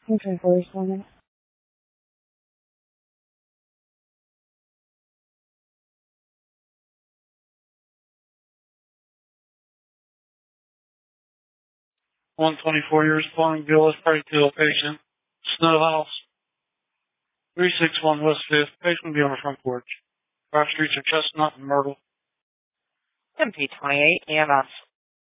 Okay, for responding. 124 years responding, Gillis Party to location, Snow House, 361 West 5th, patient will be on the front porch. 5 streets of Chestnut and Myrtle. MP28 EMS.